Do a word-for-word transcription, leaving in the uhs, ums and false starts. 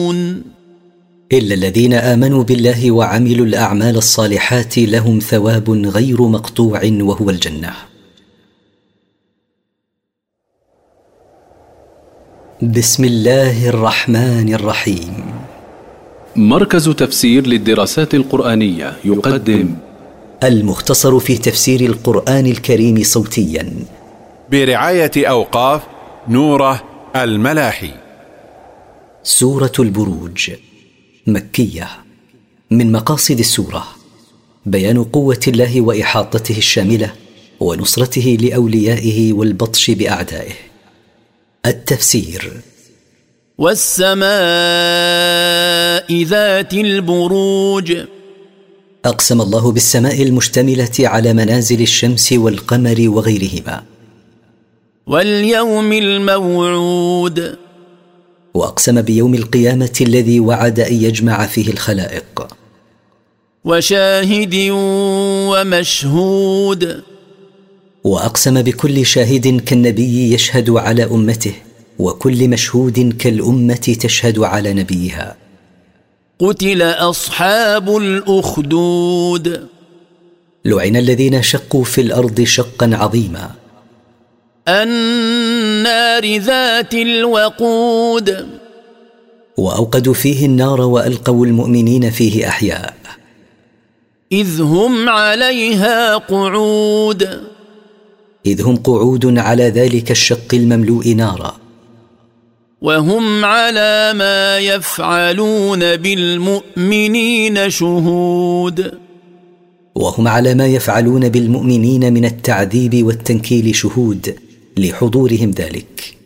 يعملون إلا الذين آمنوا بالله وعملوا الأعمال الصالحات لهم ثواب غير مقطوع وهو الجنة. بسم الله الرحمن الرحيم. مركز تفسير للدراسات القرآنية يقدم المختصر في تفسير القرآن الكريم صوتيا برعاية أوقاف نوره الملاحي. سورة البروج مكية. من مقاصد السورة بيان قوة الله وإحاطته الشاملة ونصرته لأوليائه والبطش بأعدائه. التفسير: والسماء ذات البروج. أقسم الله بالسماء المشتملة على منازل الشمس والقمر وغيرهما. واليوم الموعود. وأقسم بيوم القيامة الذي وعد أن يجمع فيه الخلائق. وشاهد ومشهود. وأقسم بكل شاهد كالنبي يشهد على أمته، وكل مشهود كالأمة تشهد على نبيها. قتل أصحاب الأخدود. لعن الذين شقوا في الأرض شقا عظيما. النار ذات الوقود. وأوقدوا فيه النار وألقوا المؤمنين فيه أحياء. إذ هم عليها قعود. إذ هم قعود على ذلك الشق المملوء نارا. وهم على ما يفعلون بالمؤمنين شهود. وهم على ما يفعلون بالمؤمنين من التعذيب والتنكيل شهود لحضورهم ذلك.